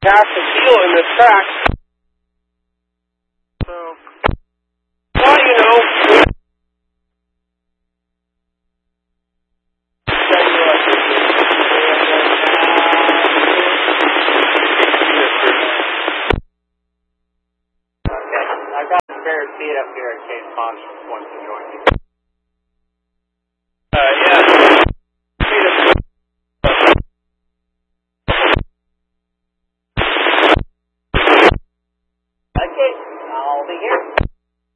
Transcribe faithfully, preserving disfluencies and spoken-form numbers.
half the deal in this track. So, well, you know, okay, I've got a spare seat up here in case Ponch wants to join me. Uh,